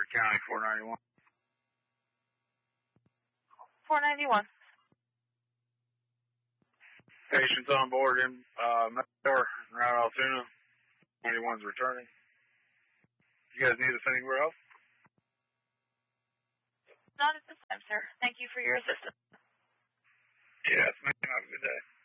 County 491. 491. Patients on board in Metro around Altoona. 91's returning. You guys need us anywhere else? Not at this time, sir. Thank you for your assistance. Yes, ma'am. Have a good day.